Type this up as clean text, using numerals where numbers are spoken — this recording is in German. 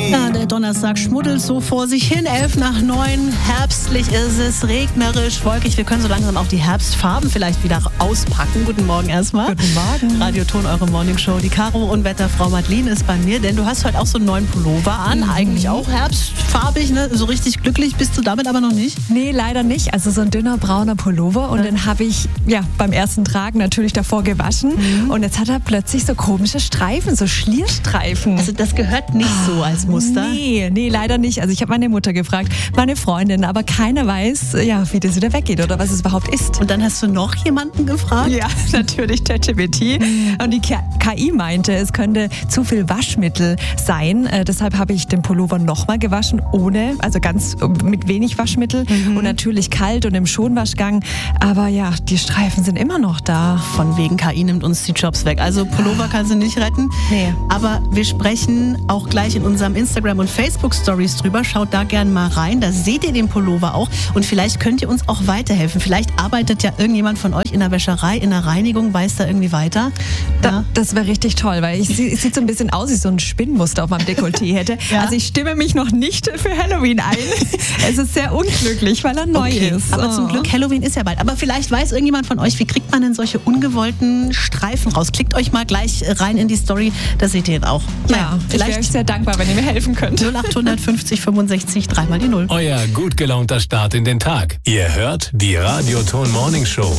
Ja, der Donnerstag schmuddelt so vor sich hin, 8:55. Herbstlich ist es, regnerisch, wolkig. Wir können so langsam auch die Herbstfarben vielleicht wieder auspacken. Guten Morgen erstmal. Guten Morgen. Radioton, eure Morningshow. Die Caro und Wetterfrau Madeleine ist bei mir, denn du hast heute auch so einen neuen Pullover an. Eigentlich auch herbstfarbig, ne? So richtig glücklich bist du damit aber noch nicht? Nee, leider nicht. Also so ein dünner brauner Pullover und den habe ich beim ersten Tragen natürlich davor gewaschen. Und jetzt hat er plötzlich so komische Streifen, so Schlierstreifen. Also das gehört nicht so als Muster. Nee, leider nicht. Also ich habe meine Mutter gefragt, meine Freundin, aber keiner weiß, wie das wieder weggeht oder was es überhaupt ist. Und dann hast du noch jemanden gefragt? Ja, natürlich ChatGPT. Und die KI meinte, es könnte zu viel Waschmittel sein. Deshalb habe ich den Pullover nochmal gewaschen, ganz mit wenig Waschmittel und natürlich kalt und im Schonwaschgang. Aber ja, die Streifen sind immer noch da. Von wegen KI nimmt uns die Jobs weg. Also Pullover kannst du nicht retten. Nee. Aber wir sprechen auch gleich in unserem Instagram- und Facebook-Stories drüber. Schaut da gerne mal rein. Da seht ihr den Pullover auch. Und vielleicht könnt ihr uns auch weiterhelfen. Vielleicht arbeitet ja irgendjemand von euch in der Wäscherei, in der Reinigung, weiß da irgendwie weiter. Ja. Das wäre richtig toll, weil es sieht so ein bisschen aus, wie so ein Spinnmuster auf meinem Dekolleté hätte. Ja. Also ich stimme mich noch nicht für Halloween ein. Es ist sehr unglücklich, weil er neu ist. Aber zum Glück, Halloween ist ja bald. Aber vielleicht weiß irgendjemand von euch, wie kriegt man denn solche ungewollten Streifen raus? Klickt euch mal gleich rein in die Story, da seht ihr ihn auch. Ja, ich wäre euch sehr dankbar, wenn ihr mir helfen könnt. 0850 65 3 mal die 0. Euer gut gelaunter Start in den Tag. Ihr hört die Radioton Morning Show.